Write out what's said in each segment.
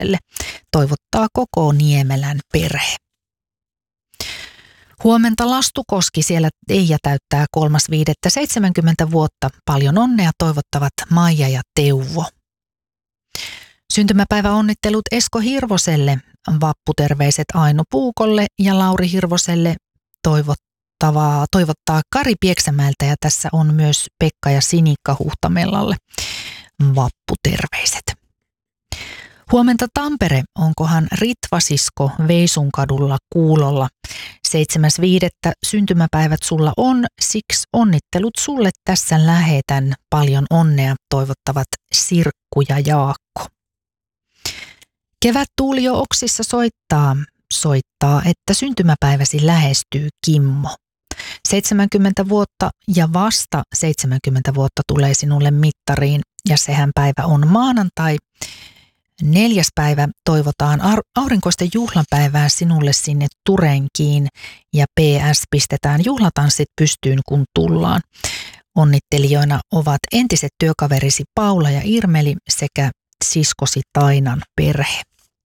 Hirvoselle. Toivottaa koko Niemelän perhe. Huomenta Lastukoski, siellä Eija täyttää 3.5. 70 vuotta. Paljon onnea toivottavat Maija ja Teuvo. Syntymäpäiväonnittelut Esko Hirvoselle, vapputerveiset Aino Puukolle ja Lauri Hirvoselle toivottaa Kari Pieksämäeltä ja tässä on myös Pekka ja Sinikka Huhtamellalle vapputerveiset. Huomenta Tampere, onkohan Ritvasisko Veisunkadulla kuulolla. 7.5. syntymäpäivät sulla on, siksi onnittelut sulle tässä lähetän. Paljon onnea toivottavat Sirkku ja Jaakko. Kevättuuli jo oksissa soittaa, että syntymäpäiväsi lähestyy Kimmo. 70 vuotta ja vasta 70 vuotta tulee sinulle mittariin ja sehän päivä on maanantai. 4. päivä toivotaan aurinkoista juhlapäivää sinulle sinne Turenkiin ja PS pistetään juhlatanssit pystyyn kun tullaan. Onnittelijoina ovat entiset työkaverisi Paula ja Irmeli sekä siskosi Tainan perhe.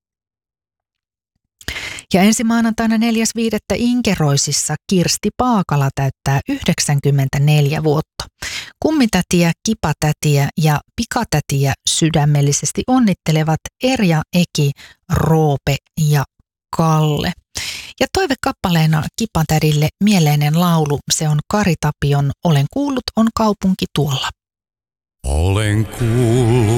Ja ensi maanantaina 4.5. Inkeroisissa Kirsti Paakala täyttää 94 vuotta. Kummitätiä, kipatätiä ja pikatätiä sydämellisesti onnittelevat Erja, Eki, Roope ja Kalle. Ja toivekappaleena kipatädille mieleinen laulu, se on Kari Tapion Olen kuullut on kaupunki tuolla. Olen kuullut.